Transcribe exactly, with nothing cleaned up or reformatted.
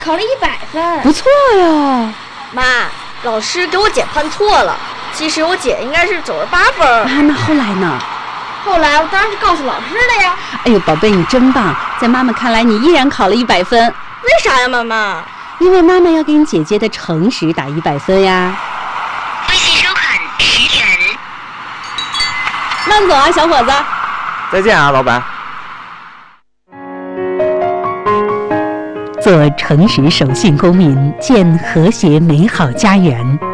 考了一百分， 不错呀。 妈，老师给我姐判错了，其实我姐应该是九十八分。 啊，那后来呢？ 后来我当然是告诉老师了呀。 哎呦，宝贝，你真棒！在妈妈看来，你依然考了一百分。 为啥呀，妈妈？ 因为妈妈要给你姐姐的诚实打一百分呀。 微信收款十元。 慢走啊，小伙子。 再见啊，老板。 做诚实守信公民，建和谐美好家园。